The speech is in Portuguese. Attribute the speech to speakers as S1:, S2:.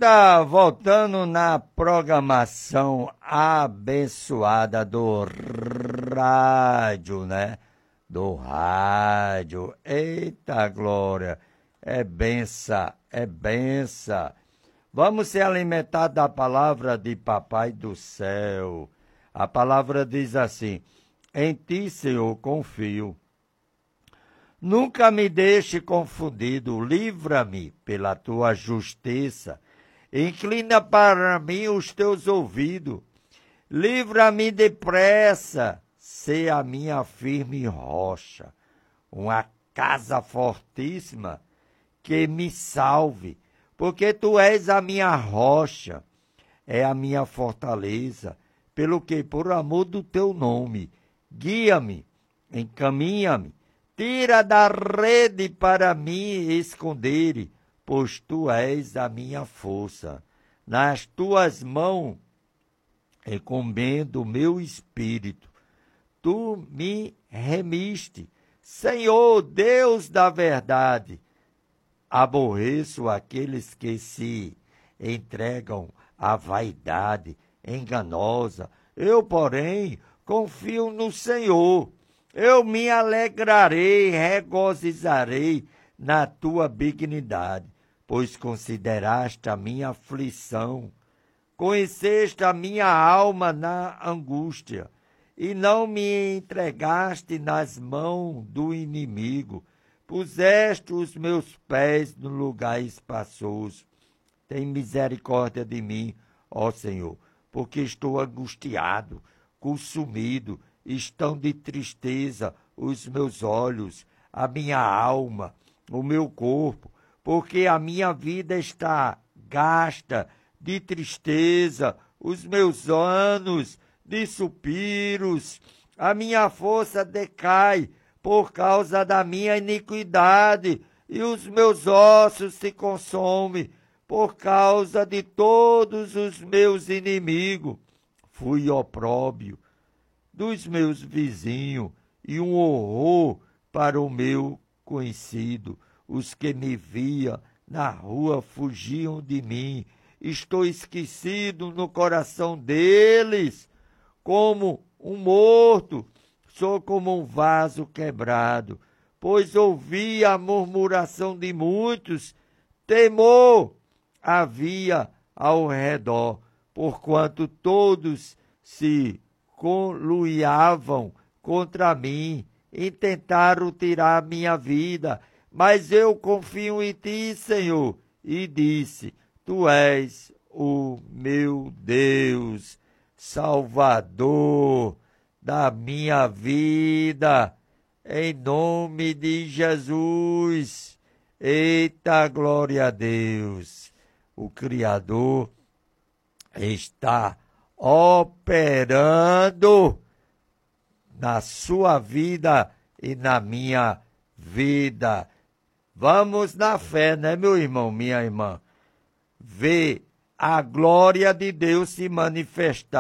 S1: tá voltando na programação abençoada do rádio, né? Do rádio. Eita glória! É benção, é benção. Vamos ser alimentados da palavra de Papai do céu. A palavra diz assim: em ti, Senhor, confio. Nunca me deixe confundido, livra-me pela tua justiça. Inclina para mim os teus ouvidos. Livra-me depressa, sê a minha firme rocha. Uma casa fortíssima que me salve, porque tu és a minha rocha, é a minha fortaleza, pelo que, por amor do teu nome, guia-me, encaminha-me, tira da rede para me esconder, pois tu és a minha força. Nas tuas mãos encomendo o meu espírito. Tu me remiste, Senhor, Deus da verdade. Aborreço aqueles que se entregam à vaidade enganosa. Eu, porém, confio no Senhor. Eu me alegrarei, regozijarei na tua benignidade, pois consideraste a minha aflição. Conheceste a minha alma na angústia, e não me entregaste nas mãos do inimigo. Puseste os meus pés no lugar espaçoso. Tem misericórdia de mim, ó Senhor, porque estou angustiado, consumido, estão de tristeza os meus olhos, a minha alma, o meu corpo, porque a minha vida está gasta de tristeza, os meus anos de suspiros, a minha força decai por causa da minha iniquidade, e os meus ossos se consomem por causa de todos os meus inimigos. Fui opróbio dos meus vizinhos e um horror para o meu conhecido. Os que me via na rua fugiam de mim. Estou esquecido no coração deles, como um morto. Sou como um vaso quebrado, pois ouvi a murmuração de muitos. Temor havia ao redor, porquanto todos se conluiavam contra mim e tentaram tirar minha vida. Mas eu confio em ti, Senhor, e disse: tu és o meu Deus, Salvador da minha vida, em nome de Jesus. Eita, glória a Deus. O Criador está operando na sua vida e na minha vida. Vamos na fé, né, meu irmão, minha irmã? Ver a glória de Deus se manifestar